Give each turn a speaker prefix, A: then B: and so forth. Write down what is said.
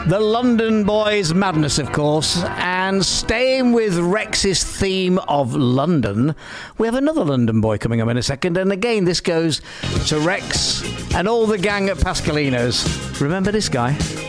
A: The London Boys Madness, of course. And staying with Rex's theme of London, we have another London boy coming up in a second. And again, this goes to Rex and all the gang at Pascalino's. Remember this guy?